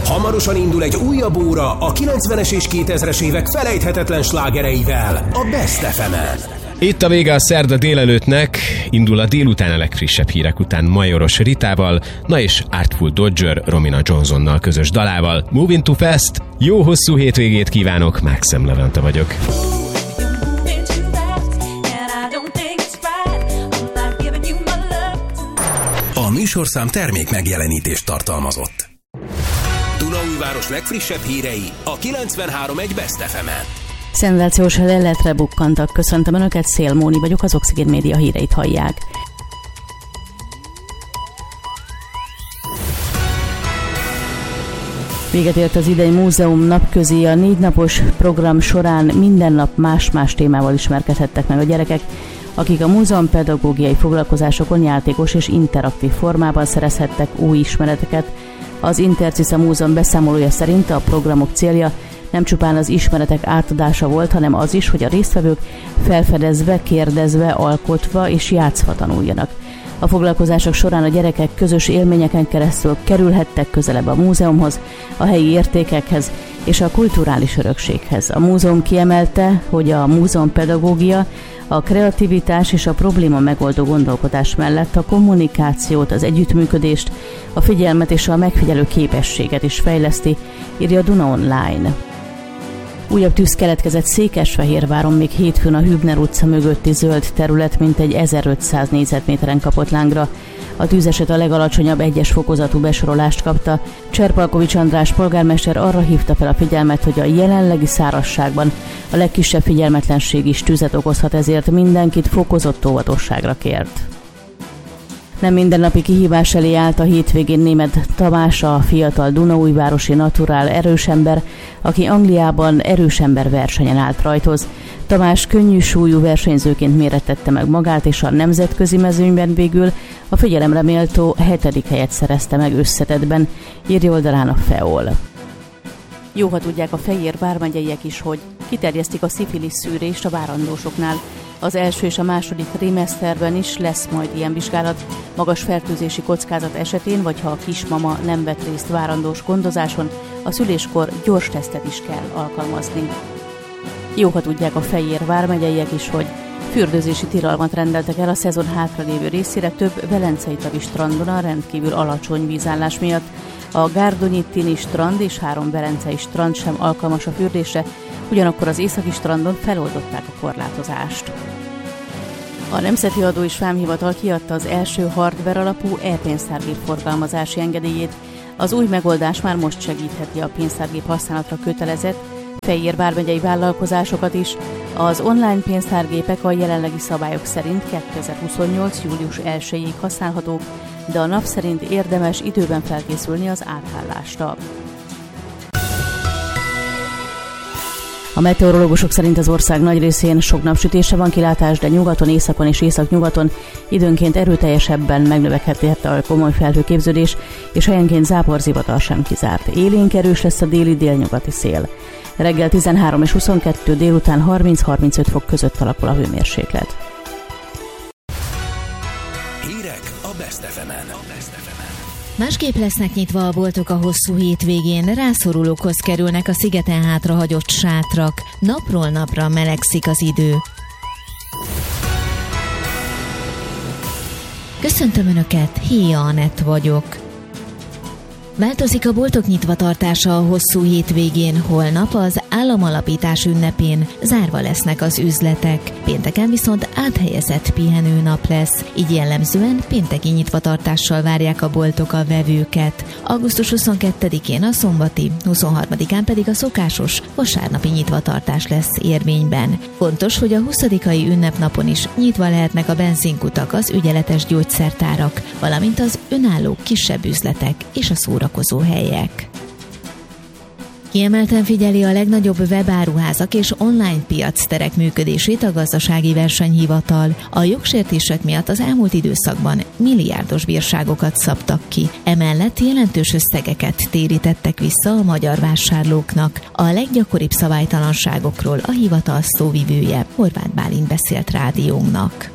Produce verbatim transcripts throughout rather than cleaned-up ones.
Hamarosan indul egy újabb óra a kilencvenes és kétezres évek felejthetetlen slágereivel, a Best ef emen. Itt a vége a szerda délelőttnek, indul a délután a legfrissebb hírek után Majoros Ritával, na és Artful Dodger Romina Johnsonnal közös dalával. Moving Too Fast, jó hosszú hétvégét kívánok, Maxim Levente vagyok. A műsorszám termék megjelenítést tartalmazott. Dunaújváros legfrissebb hírei a kilencvenhárom egy Best ef emen. Szenzációs leletre bukkantak. Köszöntöm Önöket, Szél Móni vagyok, az Oxigén Média híreit hallják. Véget ért az idei múzeum napközi. A négy napos program során minden nap más-más témával ismerkedhettek meg a gyerekek, akik a múzeum pedagógiai foglalkozásokon játékos és interaktív formában szerezhettek új ismereteket. Az Intercica Múzeum beszámolója szerint a programok célja nem csupán az ismeretek átadása volt, hanem az is, hogy a résztvevők felfedezve, kérdezve, alkotva és játszva tanuljanak. A foglalkozások során a gyerekek közös élményeken keresztül kerülhettek közelebb a múzeumhoz, a helyi értékekhez és a kulturális örökséghez. A múzeum kiemelte, hogy a múzeumpedagógia a kreativitás és a probléma megoldó gondolkodás mellett a kommunikációt, az együttműködést, a figyelmet és a megfigyelő képességet is fejleszti, írja Duna Online. Újabb tűz keletkezett Székesfehérváron, még hétfőn a Hübner utca mögötti zöld terület mintegy ezerötszáz négyzetméteren kapott lángra. A tűzeset a legalacsonyabb egyes fokozatú besorolást kapta. Cserpalkovics András polgármester arra hívta fel a figyelmet, hogy a jelenlegi szárazságban a legkisebb figyelmetlenség is tüzet okozhat, ezért mindenkit fokozott óvatosságra kért. Nem mindennapi kihívás elé állt a hétvégén Németh Tamás, a fiatal dunaújvárosi naturál erősember, aki Angliában erősember versenyen állt rajtoz. Tamás könnyű súlyú versenyzőként mérettette meg magát, és a nemzetközi mezőnyben végül a figyelemre méltó hetedik helyet szerezte meg összetettben, írja oldalán a ef e o el. Jó, ha tudják a Fejér vármegyeiek is, hogy kiterjesztik a szifilisz szűrést a várandósoknál. Az első és a második trimeszterben is lesz majd ilyen vizsgálat, magas fertőzési kockázat esetén, vagy ha a kismama nem vett részt várandós gondozáson, a szüléskor gyors tesztet is kell alkalmazni. Jó, ha tudják a Fejér vármegyeiek is, hogy fürdőzési tilalmat rendeltek el a szezon hátralévő részére több velencei tavi strandon a rendkívül alacsony vízállás miatt. A Gárdonyi Tini strand és három velencei strand sem alkalmas a fürdésre, ugyanakkor az északi strandon feloldották a korlátozást. A Nemzeti Adó és Vámhivatal kiadta az első hardware alapú e-pénztárgép forgalmazási engedélyét. Az új megoldás már most segítheti a pénztárgép használatra kötelezett Fejér vármegyei vállalkozásokat is. Az online pénztárgépek a jelenlegi szabályok szerint kétezer-huszonnyolc. július elsejéig használhatók, de a nap szerint érdemes időben felkészülni az átállásra. A meteorológusok szerint az ország nagy részén sok napsütésre van kilátás, de nyugaton, északon és északnyugaton időnként erőteljesebben megnövekedhet a komoly felhőképződés, és helyenként záporzivatar sem kizárt. Élénk erős lesz a déli délnyugati szél. Reggel tizenhárom és huszonkettő, délután harminc-harmincöt fok között alakul a hőmérséklet. Hírek a Best ef emen. Másképp lesznek nyitva a boltok a hosszú hétvégén, rászorulókhoz kerülnek a szigeten hátrahagyott sátrak, napról napra melegszik az idő. Köszöntöm Önöket, Héja Anett vagyok. Változik a boltok nyitvatartása a hosszú hétvégén, holnap az államalapítás ünnepén zárva lesznek az üzletek. Pénteken viszont áthelyezett pihenőnap lesz, így jellemzően pénteki nyitvatartással várják a boltok a vevőket. augusztus huszonkettedikén a szombati, huszonharmadikán pedig a szokásos vasárnapi nyitvatartás lesz érvényben. Fontos, hogy a huszadikai ünnepnapon is nyitva lehetnek a benzinkutak, az ügyeletes gyógyszertárak, valamint az önálló kisebb üzletek és a szórakozó helyek. Kiemelten figyeli a legnagyobb webáruházak és online piacterek működését a Gazdasági Versenyhivatal. A jogsértések miatt az elmúlt időszakban milliárdos bírságokat szabtak ki. Emellett jelentős összegeket térítettek vissza a magyar vásárlóknak. A leggyakoribb szabálytalanságokról a hivatal szóvivője, Horváth Bálint beszélt rádiónknak.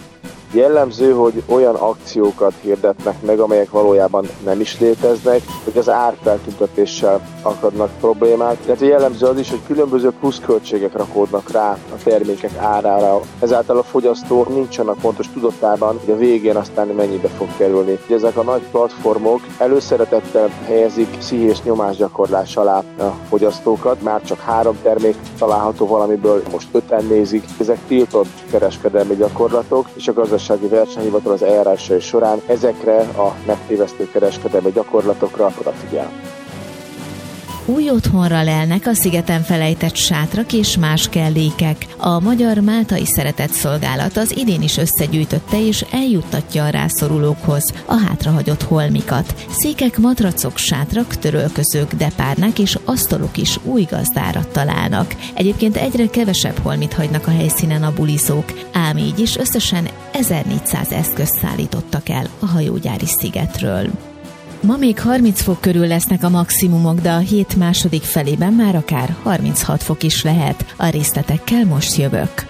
Jellemző, hogy olyan akciókat hirdetnek meg, amelyek valójában nem is léteznek, hogy az árfeltüntetéssel akadnak problémák. Tehát jellemző az is, hogy különböző pluszköltségek rakódnak rá a termékek árára. Ezáltal a fogyasztó nincs annak pontos tudatában, hogy a végén aztán mennyibe fog kerülni. Ezek a nagy platformok előszeretettel helyezik pszichés nyomásgyakorlás alá a fogyasztókat. Már csak három termék található valamiből, most öten nézik. Ezek tiltott kereskedelmi gyakorlatok, és a gazdasági versenyhivatal az eljárásai során ezekre a megtévesztő kereskedelmi gyakorlatokra odafigyel. Új otthonra lelnek a szigeten felejtett sátrak és más kellékek. A Magyar Máltai Szeretetszolgálat az idén is összegyűjtötte és eljuttatja a rászorulókhoz a hátrahagyott holmikat. Székek, matracok, sátrak, törölközők, depárnák és asztalok is új gazdára találnak. Egyébként egyre kevesebb holmit hagynak a helyszínen a bulizók, ám így is összesen ezernégyszáz eszközt szállítottak el a hajógyári szigetről. Ma még harminc fok körül lesznek a maximumok, de a hét második felében már akár harminchat fok is lehet. A részletekkel most jövök.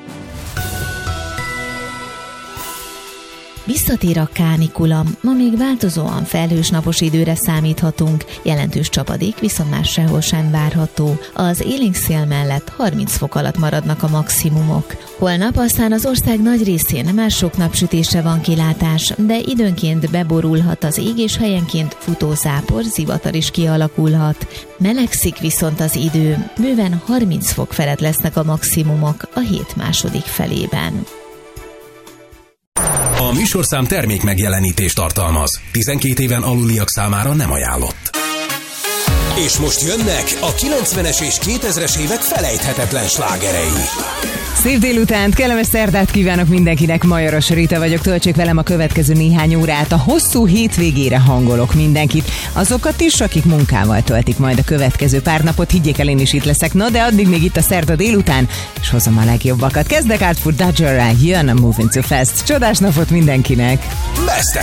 Visszatér a kánikula. Ma még változóan felhős napos időre számíthatunk, jelentős csapadék viszont már sehol sem várható. Az élénk szél mellett harminc fok alatt maradnak a maximumok. Holnap aztán az ország nagy részén már sok napsütésre van kilátás, de időnként beborulhat az ég, és helyenként futózápor, zivatar is kialakulhat. Melegszik viszont az idő, bőven harminc fok felett lesznek a maximumok a hét második felében. A műsorszám termék megjelenítést tartalmaz. tizenkét éven aluliak számára nem ajánlott. És most jönnek a kilencvenes és kétezres évek felejthetetlen slágerei. Szép délutánt, kellemes szerdát kívánok mindenkinek, Majoros Rita vagyok, töltsék velem a következő néhány órát, a hosszú hétvégére hangolok mindenkit, azokat is, akik munkával töltik majd a következő pár napot, higgyék el, én is itt leszek, na de addig még itt a szerda délután, és hozom a legjobbakat. Kezdek Artful Dodgerrel, jön a Moving Too Fast, csodás napot mindenkinek! Best